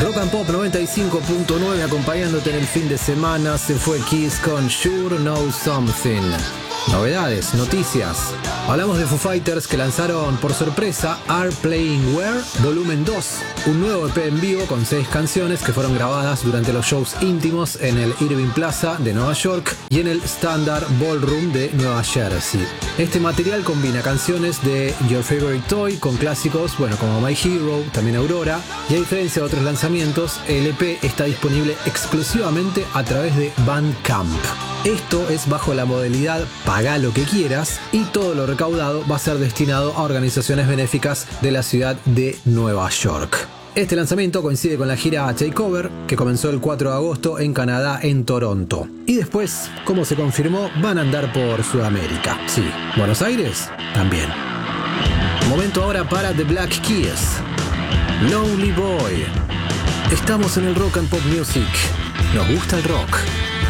Rock and Pop 95.9 acompañándote en el fin de semana. Se fue Kiss con Sure Know Something. Novedades, noticias. Hablamos de Foo Fighters que lanzaron por sorpresa Are Playing Where Volumen 2, un nuevo EP en vivo con 6 canciones que fueron grabadas durante los shows íntimos en el Irving Plaza de Nueva York y en el Standard Ballroom de Nueva Jersey. Este material combina canciones de Your Favorite Toy con clásicos, como My Hero, también Aurora, y a diferencia de otros lanzamientos, el EP está disponible exclusivamente a través de Bandcamp. Esto es bajo la modalidad Pagá lo que quieras y todo lo recaudado va a ser destinado a organizaciones benéficas de la ciudad de Nueva York. Este lanzamiento coincide con la gira Takeover, que comenzó el 4 de agosto en Canadá, en Toronto. Y después, como se confirmó, van a andar por Sudamérica. Sí, Buenos Aires también. Momento ahora para The Black Keys. Lonely Boy. Estamos en el Rock and Pop Music. Nos gusta el rock.